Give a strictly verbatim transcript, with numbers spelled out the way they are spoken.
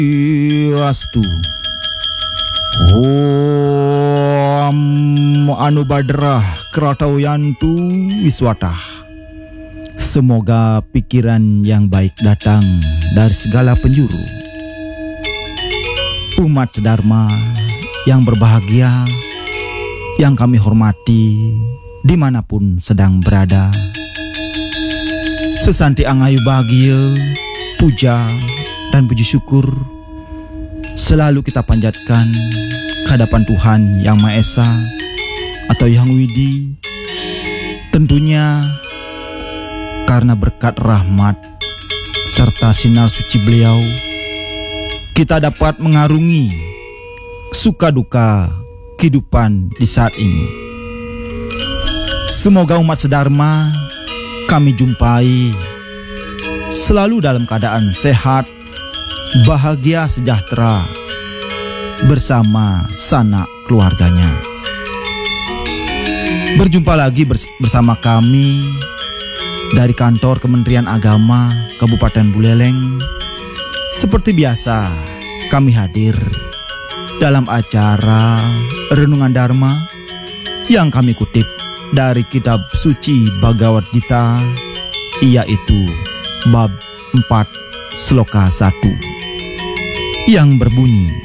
Swastiastu. Om Anubadrah Kratawiyantu Wiswatah. Semoga pikiran yang baik datang dari segala penjuru. Umat sedharma yang berbahagia, yang kami hormati dimanapun sedang berada, sesanti angayu bahagia, puja dan puji syukur selalu kita panjatkan ke hadapan Tuhan Yang Maha Esa atau Yang Widi. Tentunya karena berkat rahmat serta sinar suci beliau, kita dapat mengarungi suka duka kehidupan di saat ini. Semoga umat sedharma kami jumpai selalu dalam keadaan sehat, bahagia, sejahtera bersama sanak keluarganya. Berjumpa lagi bersama kami dari kantor Kementerian Agama Kabupaten Buleleng. Seperti biasa, kami hadir dalam acara Renungan Dharma yang kami kutip dari kitab suci Bhagavad Gita, yaitu bab empat sloka satu yang berbunyi,